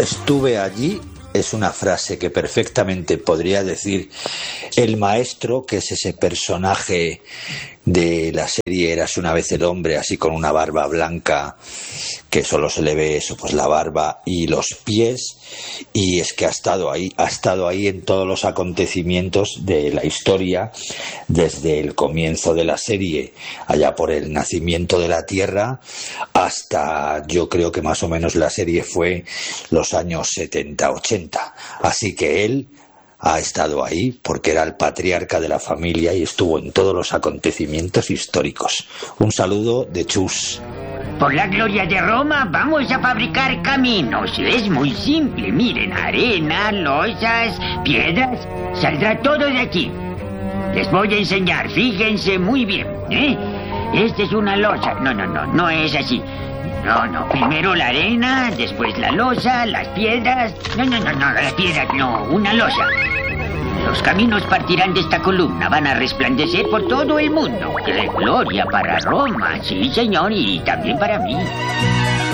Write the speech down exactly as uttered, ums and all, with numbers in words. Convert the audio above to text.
Estuve allí es una frase que perfectamente podría decir el maestro, que es ese personaje de la serie Érase una vez el hombre, así con una barba blanca que solo se le ve eso, pues la barba y los pies, y es que ha estado ahí, ha estado ahí en todos los acontecimientos de la historia, desde el comienzo de la serie, allá por el nacimiento de la Tierra, hasta yo creo que más o menos la serie fue los años setenta ochenta, así que él ha estado ahí porque era el patriarca de la familia y estuvo en todos los acontecimientos históricos. Un saludo de Chus. Por la gloria de Roma, vamos a fabricar caminos. Es muy simple. Miren, arena, losas, piedras. Saldrá todo de aquí. Les voy a enseñar. Fíjense muy bien, ¿eh? Esta es una losa. No, no, no, no es así. No, no, primero la arena, después la losa, las piedras. No, no, no, no, las piedras no, una losa. Los caminos partirán de esta columna, van a resplandecer por todo el mundo. ¡Qué gloria para Roma! Sí, señor, y también para mí.